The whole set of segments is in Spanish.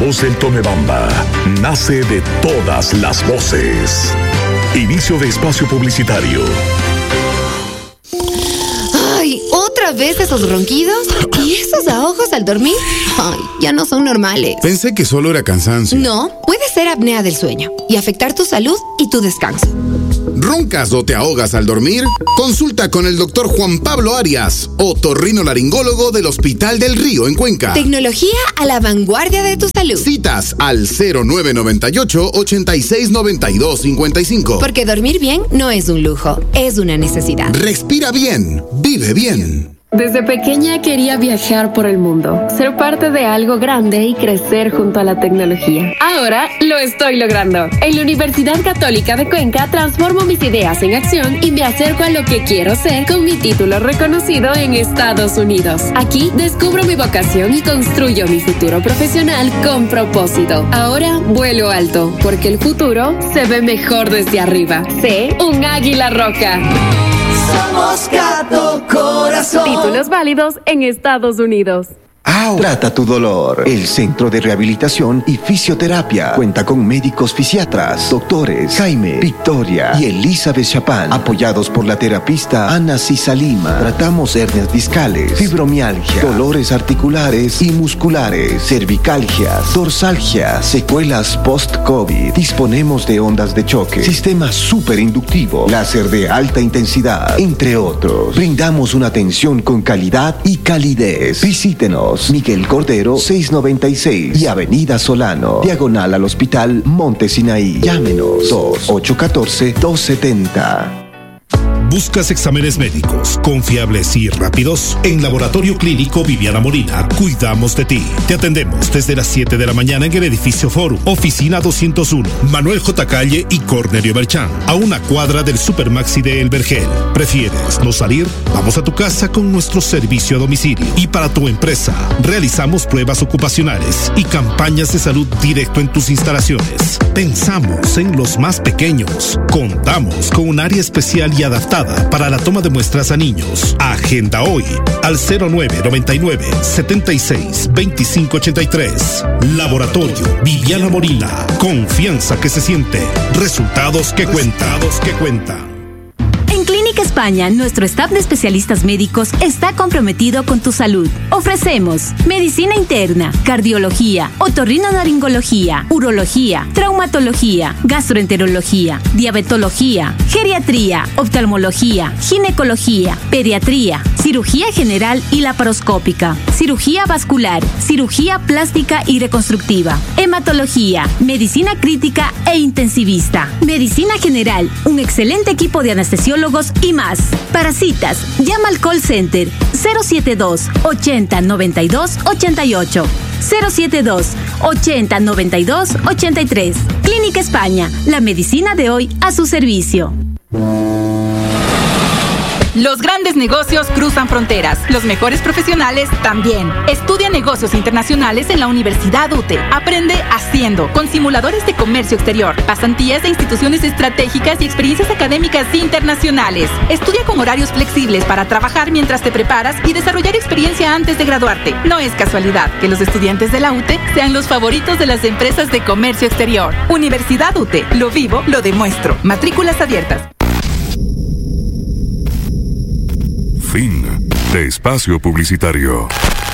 voz del Tomebamba nace de todas las voces. Inicio de espacio publicitario. Ay, ¿otra vez esos ronquidos? ¿Y esos ahogos al dormir? Ay, ya no son normales. Pensé que solo era cansancio. No, puede ser apnea del sueño y afectar tu salud y tu descanso. ¿Roncas o te ahogas al dormir? Consulta con el doctor Juan Pablo Arias, otorrinolaringólogo del Hospital del Río en Cuenca. Tecnología a la vanguardia de tu salud. Citas al 0998-869255. Porque dormir bien no es un lujo, es una necesidad. Respira bien, vive bien. Desde pequeña quería viajar por el mundo, ser parte de algo grande y crecer junto a la tecnología. Ahora lo estoy logrando. En la Universidad Católica de Cuenca transformo mis ideas en acción y me acerco a lo que quiero ser con mi título reconocido en Estados Unidos. Aquí descubro mi vocación y construyo mi futuro profesional con propósito. Ahora vuelo alto, porque el futuro se ve mejor desde arriba. Sé un águila roja. Somos Gato Corazón. Títulos válidos en Estados Unidos. Trata tu dolor. El Centro de Rehabilitación y Fisioterapia cuenta con médicos fisiatras, doctores Jaime, Victoria y Elizabeth Chapán, apoyados por la terapista Ana Cisalima. Tratamos hernias discales, fibromialgia, dolores articulares y musculares, cervicalgias, dorsalgias, secuelas post-COVID. Disponemos de ondas de choque, sistema superinductivo, láser de alta intensidad, entre otros. Brindamos una atención con calidad y calidez. Visítenos. Miguel Cordero 696 y Avenida Solano, diagonal al Hospital Monte Sinaí. Llámenos 2-814-270. ¿Buscas exámenes médicos confiables y rápidos? En Laboratorio Clínico Viviana Molina, cuidamos de ti. Te atendemos desde las 7 de la mañana en el edificio Forum, oficina 201, Manuel J. Calle y Cornelio Berchán, a una cuadra del Supermaxi de El Vergel. ¿Prefieres no salir? Vamos a tu casa con nuestro servicio a domicilio. Y para tu empresa, realizamos pruebas ocupacionales y campañas de salud directo en tus instalaciones. Pensamos en los más pequeños. Contamos con un área especial y adaptada para la toma de muestras a niños. Agenda hoy al 0999-762583. Laboratorio Viviana Molina. Confianza que se siente. Resultados que cuentan. En Clínica España, nuestro staff de especialistas médicos está comprometido con tu salud. Ofrecemos medicina interna, cardiología, otorrinolaringología, urología, traumatología, gastroenterología, diabetología, geriatría, oftalmología, ginecología, pediatría, cirugía general y laparoscópica, cirugía vascular, cirugía plástica y reconstructiva, hematología, medicina crítica e intensivista, medicina general, un excelente equipo de anestesiólogos y más. Para citas, llama al call center 072 80 92 88. 072 80 92 83. Clínica España, la medicina de hoy a su servicio. Los grandes negocios cruzan fronteras, los mejores profesionales también. Estudia negocios internacionales en la Universidad UTE. Aprende haciendo, con simuladores de comercio exterior, pasantías de instituciones estratégicas y experiencias académicas internacionales. Estudia con horarios flexibles para trabajar mientras te preparas y desarrollar experiencia antes de graduarte. No es casualidad que los estudiantes de la UTE sean los favoritos de las empresas de comercio exterior. Universidad UTE, lo vivo, lo demuestro. Matrículas abiertas. Fin de espacio publicitario.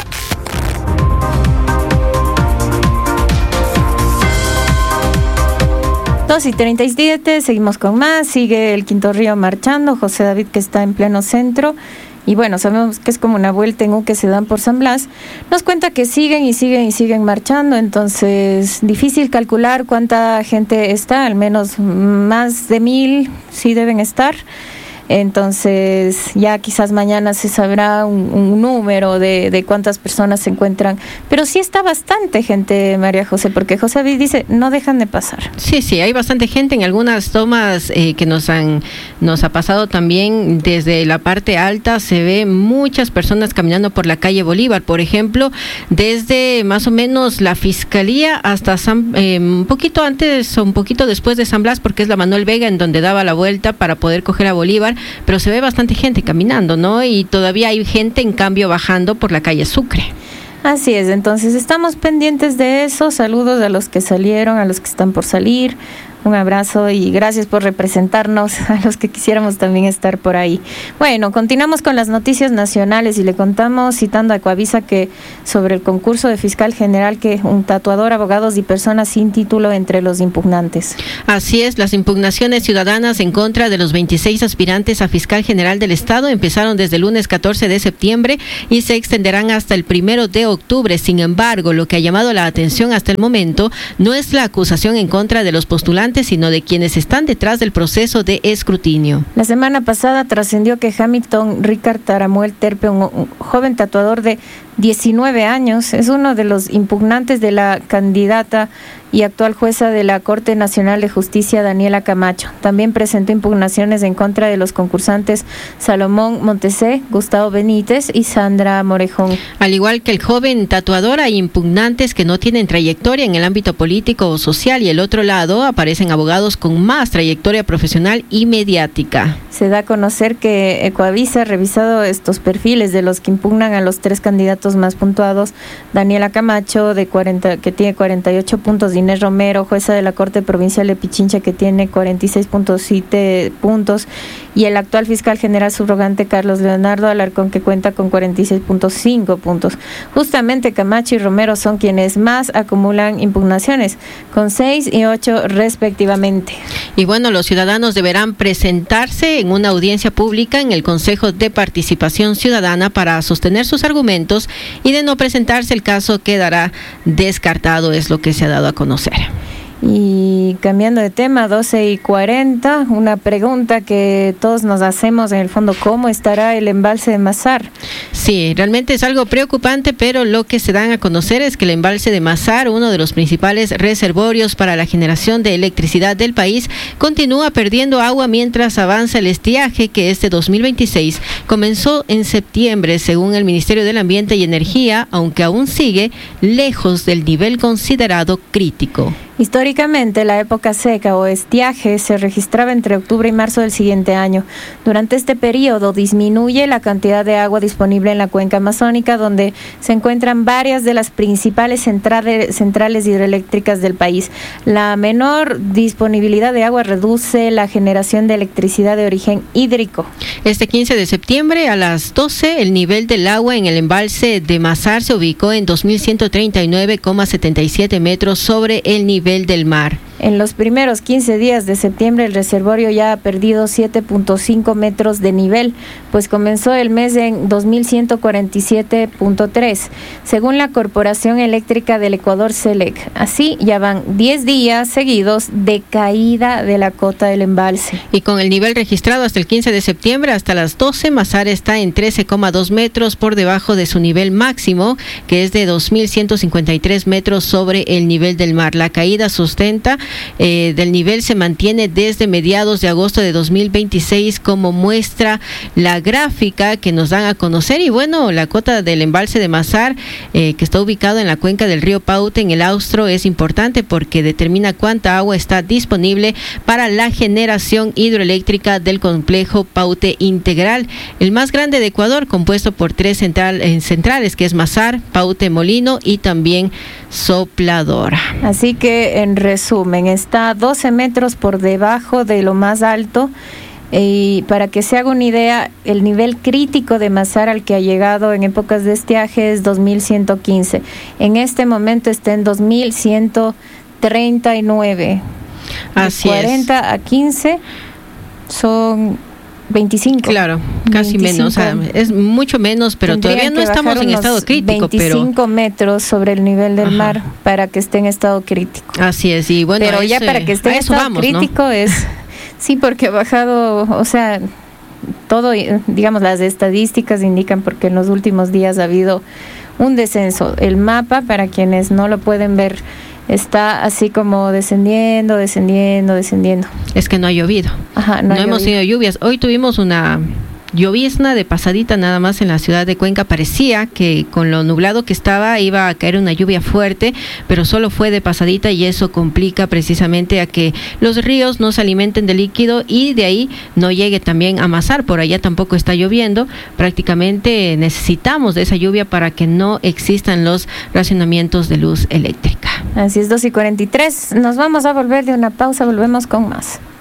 Dos y 37, seguimos con más. Sigue el Quinto Río marchando. José David, que está en pleno centro. Y bueno, sabemos que es como una vuelta en U que se dan por San Blas. Nos cuenta que siguen marchando. Entonces, difícil calcular cuánta gente está. Al menos más de 1,000 sí deben estar. Entonces ya quizás mañana se sabrá un número de cuántas personas se encuentran, pero sí está bastante gente, María José, porque José David dice no dejan de pasar. Sí, hay bastante gente. En algunas tomas que nos ha pasado también desde la parte alta se ve muchas personas caminando por la calle Bolívar, por ejemplo, desde más o menos la Fiscalía hasta un poquito antes o un poquito después de San Blas, porque es la Manuel Vega en donde daba la vuelta para poder coger a Bolívar. Pero se ve bastante gente caminando, ¿no? Y todavía hay gente, en cambio, bajando por la calle Sucre. Así es, entonces estamos pendientes de eso. Saludos a los que salieron, a los que están por salir. Un abrazo y gracias por representarnos a los que quisiéramos también estar por ahí. Bueno, continuamos con las noticias nacionales y le contamos, citando a Ecuavisa, que sobre el concurso de fiscal general, que un tatuador, abogados y personas sin título entre los impugnantes. Así es, las impugnaciones ciudadanas en contra de los 26 aspirantes a fiscal general del Estado empezaron desde el lunes 14 de septiembre y se extenderán hasta el 1 de octubre. Sin embargo, lo que ha llamado la atención hasta el momento no es la acusación en contra de los postulantes, sino de quienes están detrás del proceso de escrutinio. La semana pasada trascendió que Hamilton Ricard Taramuel Terpe, un joven tatuador de 19 años, es uno de los impugnantes de la candidata y actual jueza de la Corte Nacional de Justicia, Daniela Camacho. También presentó impugnaciones en contra de los concursantes Salomón Montesé, Gustavo Benítez y Sandra Morejón. Al igual que el joven tatuador, hay impugnantes que no tienen trayectoria en el ámbito político o social, y el otro lado aparecen abogados con más trayectoria profesional y mediática. Se da a conocer que Ecuavisa ha revisado estos perfiles de los que impugnan a los 3 candidatos más puntuados: Daniela Camacho, que tiene 48 puntos, Inés Romero, jueza de la Corte Provincial de Pichincha, que tiene 46.7 puntos, y el actual fiscal general subrogante Carlos Leonardo Alarcón, que cuenta con 46.5 puntos. Justamente Camacho y Romero son quienes más acumulan impugnaciones, con 6 y 8 respectivamente. Y bueno, los ciudadanos deberán presentarse en una audiencia pública en el Consejo de Participación Ciudadana para sostener sus argumentos, y de no presentarse, el caso quedará descartado, es lo que se ha dado a conocer. Y cambiando de tema, 12:40, una pregunta que todos nos hacemos en el fondo: ¿cómo estará el embalse de Mazar? Sí, realmente es algo preocupante, pero lo que se dan a conocer es que el embalse de Mazar, uno de los principales reservorios para la generación de electricidad del país, continúa perdiendo agua mientras avanza el estiaje, que este 2026 comenzó en septiembre, según el Ministerio del Ambiente y Energía, aunque aún sigue lejos del nivel considerado crítico. Históricamente, la época seca o estiaje se registraba entre octubre y marzo del siguiente año. Durante este periodo disminuye la cantidad de agua disponible en la cuenca amazónica, donde se encuentran varias de las principales centrales hidroeléctricas del país. La menor disponibilidad de agua reduce la generación de electricidad de origen hídrico. Este 15 de septiembre a las 12, el nivel del agua en el embalse de Mazar se ubicó en 2.139,77 metros sobre el nivel del mar. En los primeros 15 días de septiembre, el reservorio ya ha perdido 7.5 metros de nivel, pues comenzó el mes en 2.147.3, según la Corporación Eléctrica del Ecuador, CELEC. Así, ya van 10 días seguidos de caída de la cota del embalse. Y con el nivel registrado hasta el 15 de septiembre, hasta las 12, Mazar está en 13,2 metros por debajo de su nivel máximo, que es de 2.153 metros sobre el nivel del mar. La caída sustenta del nivel se mantiene desde mediados de agosto de 2026, como muestra la gráfica que nos dan a conocer. Y bueno, la cota del embalse de Mazar, que está ubicado en la cuenca del río Paute, en el Austro, es importante porque determina cuánta agua está disponible para la generación hidroeléctrica del complejo Paute Integral, el más grande de Ecuador, compuesto por 3 centrales, que es Mazar, Paute Molino y también Sopladora. Así que, en resumen, está a 12 metros por debajo de lo más alto. Y para que se haga una idea, el nivel crítico de Mazar al que ha llegado en épocas de estiaje es 2.115. En este momento está en 2.139. Así de 40 a 15 son 25. Claro, casi 25. Menos, o sea, es mucho menos, pero todavía no estamos en estado crítico. 25 metros sobre el nivel del mar para que esté en estado crítico. Así es, y bueno, pero ya para que esté en estado crítico, ¿no? Es sí, porque ha bajado, o sea, todo, digamos, las estadísticas indican, porque en los últimos días ha habido un descenso. El mapa, para quienes no lo pueden ver, está así como descendiendo. Es que no ha llovido. Ajá, no hemos tenido lluvias. Hoy tuvimos una llovizna de pasadita nada más en la ciudad de Cuenca. Parecía que con lo nublado que estaba iba a caer una lluvia fuerte, pero solo fue de pasadita y eso complica precisamente a que los ríos no se alimenten de líquido y de ahí no llegue también a amasar. Por allá tampoco está lloviendo, prácticamente necesitamos de esa lluvia para que no existan los racionamientos de luz eléctrica. Así es, 2:43. Nos vamos a volver de una pausa, volvemos con más.